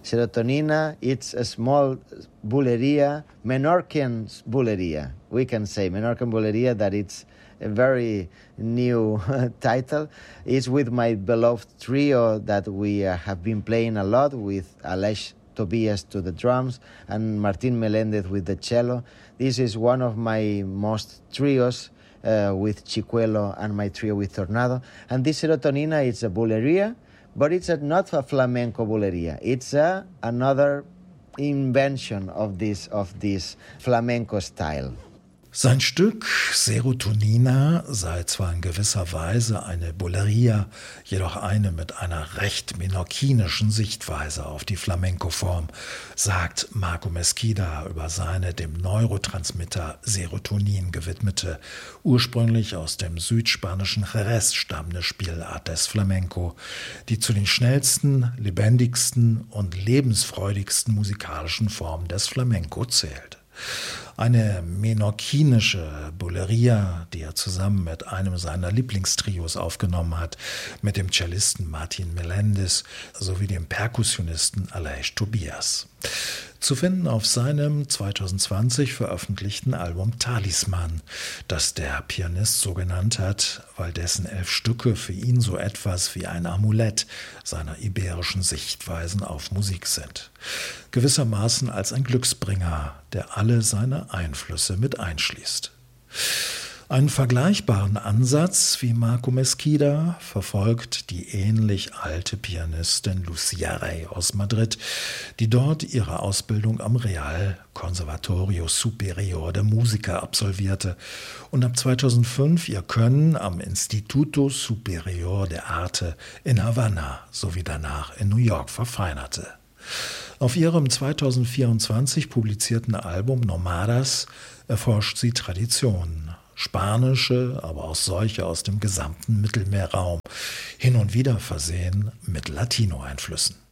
Serotonina, it's a small bulería, Menorcan bulería. We can say Menorcan bulería, that it's a very new title. It's with my beloved trio that we have been playing a lot, with Aleix Tobias to the drums and Martín Meléndez with the cello. This is one of my most trios with Chicuelo and my trio with Tornado. And this Serotonina, it's a bulería, but it's not a flamenco bulería. It's another invention of this flamenco style. Sein Stück Serotonina sei zwar in gewisser Weise eine Bulería, jedoch eine mit einer recht menorquinischen Sichtweise auf die Flamenco-Form, sagt Marco Mesquida über seine dem Neurotransmitter Serotonin gewidmete, ursprünglich aus dem südspanischen Jerez stammende Spielart des Flamenco, die zu den schnellsten, lebendigsten und lebensfreudigsten musikalischen Formen des Flamenco zählt. Eine menorquinische Bulería, die er zusammen mit einem seiner Lieblingstrios aufgenommen hat, mit dem Cellisten Martín Meléndez sowie dem Perkussionisten Aleix Tobias. Zu finden auf seinem 2020 veröffentlichten Album Talisman, das der Pianist so genannt hat, weil dessen 11 Stücke für ihn so etwas wie ein Amulett seiner iberischen Sichtweisen auf Musik sind. Gewissermaßen als ein Glücksbringer, der alle seine Einflüsse mit einschließt. Einen vergleichbaren Ansatz wie Marco Mesquida verfolgt die ähnlich alte Pianistin Lucía Rey aus Madrid, die dort ihre Ausbildung am Real Conservatorio Superior de Música absolvierte und ab 2005 ihr Können am Instituto Superior de Arte in Havanna sowie danach in New York verfeinerte. Auf ihrem 2024 publizierten Album Nomadas erforscht sie Traditionen. Spanische, aber auch solche aus dem gesamten Mittelmeerraum, hin und wieder versehen mit Latino-Einflüssen.